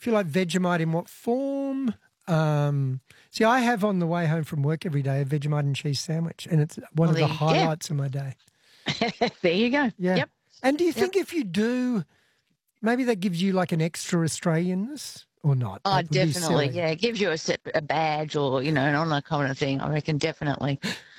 if you like Vegemite, in what form? See, I have on the way home from work every day a Vegemite and cheese sandwich, and it's one of the highlights of my day. There you go. Yeah. Yep. And do you think if you do, maybe that gives you like an extra Australianness or not? Oh, definitely. Yeah, it gives you a badge or, an honour kind of thing, I reckon, definitely.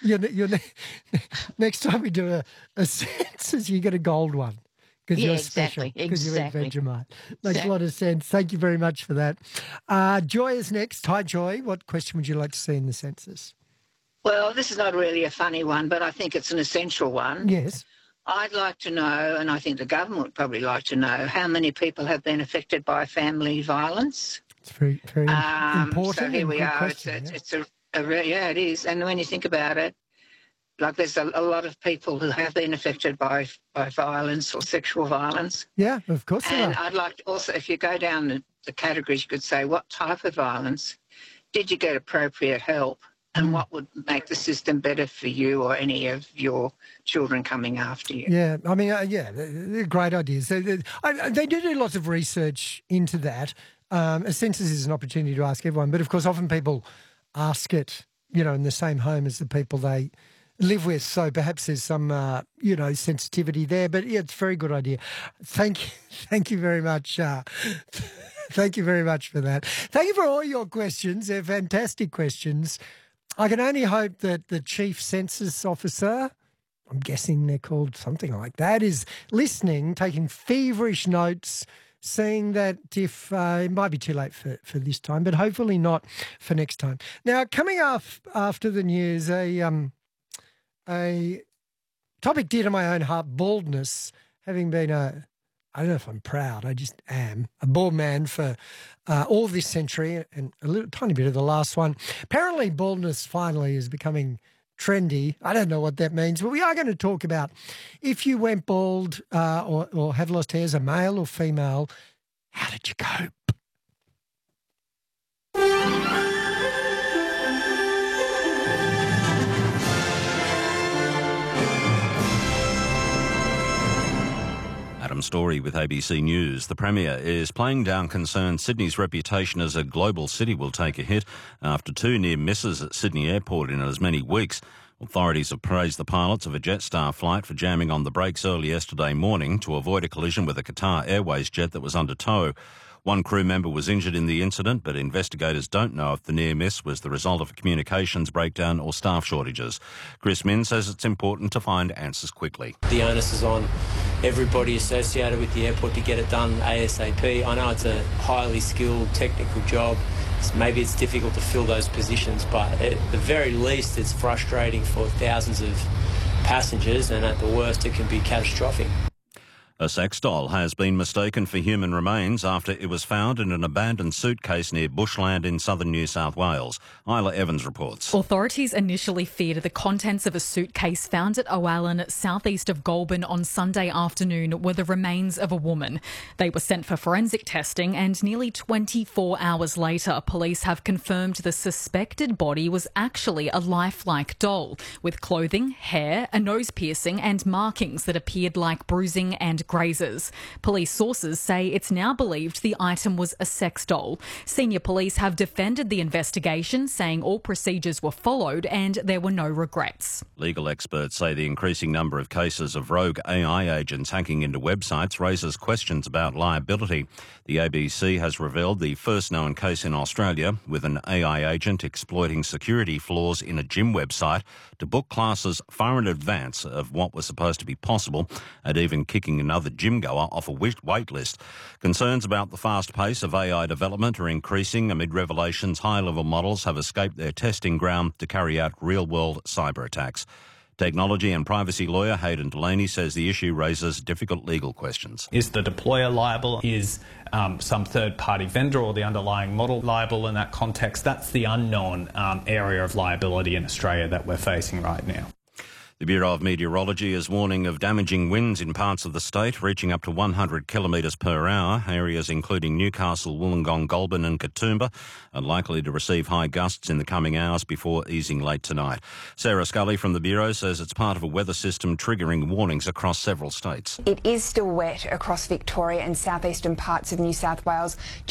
Next time we do a census, you get a gold one. Because you're special, because you eat Vegemite. Makes a lot of sense. Thank you very much for that. Joy is next. Hi, Joy. What question would you like to see in the census? Well, this is not really a funny one, but I think it's an essential one. Yes. I'd like to know, and I think the government would probably like to know, how many people have been affected by family violence. It's very, very important. So here we are. Question, it is. And when you think about it, like there's a lot of people who have been affected by violence or sexual violence. Yeah, of course. And I'd like to also, if you go down the categories, you could say, what type of violence? Did you get appropriate help? And what would make the system better for you or any of your children coming after you? Yeah, I mean, they're great ideas. They do lots of research into that. A census is an opportunity to ask everyone, but of course often people ask it, in the same home as the people they live with. So perhaps there's some, sensitivity there. But yeah, it's a very good idea. Thank you very much. Thank you very much for that. Thank you for all your questions. They're fantastic questions. I can only hope that the Chief Census Officer, I'm guessing they're called something like that, is listening, taking feverish notes, seeing that if it might be too late for this time, but hopefully not for next time. Now, coming up after the news, a topic dear to my own heart, baldness, having been I don't know if I'm proud, I just am, a bald man for all this century and a tiny bit of the last one. Apparently baldness finally is becoming trendy. I don't know what that means, but we are going to talk about if you went bald or have lost hair as a male or female, how did you cope? Adam Story with ABC News. The Premier is playing down concerns Sydney's reputation as a global city will take a hit after 2 near misses at Sydney Airport in as many weeks. Authorities have praised the pilots of a Jetstar flight for jamming on the brakes early yesterday morning to avoid a collision with a Qatar Airways jet that was under tow. One crew member was injured in the incident, but investigators don't know if the near miss was the result of a communications breakdown or staff shortages. Chris Min says it's important to find answers quickly. The onus is on everybody associated with the airport to get it done ASAP. I know it's a highly skilled technical job. Maybe it's difficult to fill those positions, but at the very least it's frustrating for thousands of passengers, and at the worst it can be catastrophic. A sex doll has been mistaken for human remains after it was found in an abandoned suitcase near Bushland in southern New South Wales. Isla Evans reports. Authorities initially feared the contents of a suitcase found at Owalan, southeast of Goulburn on Sunday afternoon were the remains of a woman. They were sent for forensic testing and nearly 24 hours later, police have confirmed the suspected body was actually a lifelike doll with clothing, hair, a nose piercing and markings that appeared like bruising and grazes. Police sources say it's now believed the item was a sex doll. Senior police have defended the investigation, saying all procedures were followed and there were no regrets. Legal experts say the increasing number of cases of rogue AI agents hacking into websites raises questions about liability. The ABC has revealed the first known case in Australia with an AI agent exploiting security flaws in a gym website to book classes far in advance of what was supposed to be possible, and even kicking another gym goer off a wait list. Concerns about the fast pace of AI development are increasing amid revelations high-level models have escaped their testing ground to carry out real-world cyber attacks. Technology and privacy lawyer Hayden Delaney says the issue raises difficult legal questions. Is the deployer liable? Is some third-party vendor or the underlying model liable in that context? That's the unknown area of liability in Australia that we're facing right now. The Bureau of Meteorology is warning of damaging winds in parts of the state, reaching up to 100 kilometres per hour. Areas including Newcastle, Wollongong, Goulburn and Katoomba are likely to receive high gusts in the coming hours before easing late tonight. Sarah Scully from the Bureau says it's part of a weather system triggering warnings across several states. It is still wet across Victoria and southeastern parts of New South Wales.